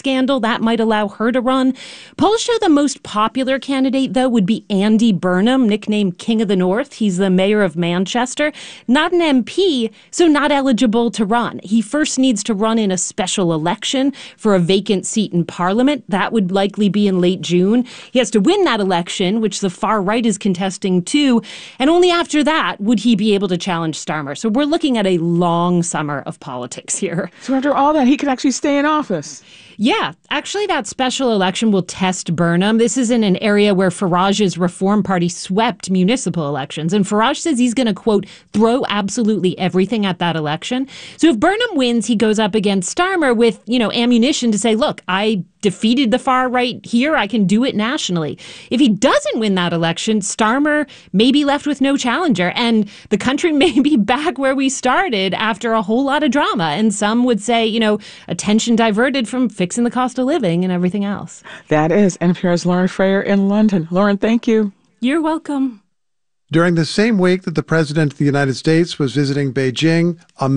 scandal. That might allow her to run. Polls show the most popular candidate, though, would be Andy Burnham, nicknamed King of the North. He's the mayor of Manchester, not an MP, so not eligible to run. He first needs to run in a special election for a vacant seat in Parliament. That would likely be in late June. He has to win that election, which the far right is contesting too, and only after that would he be able to challenge Starmer. So we're looking at a long summer of politics here. So after all that, he could actually stay in office. Yeah, actually, that special election will test Burnham. This is in an area where Farage's Reform Party swept municipal elections. And Farage says he's going to, quote, throw absolutely everything at that election. So if Burnham wins, he goes up against Starmer with, ammunition to say, look, I defeated the far right here. I can do it nationally. If he doesn't win that election, Starmer may be left with no challenger. And the country may be back where we started after a whole lot of drama. And some would say, attention diverted from fixing the cost of living and everything else. That is NPR's Lauren Frayer in London. Lauren, thank you. You're welcome. During the same week that the President of the United States was visiting Beijing, a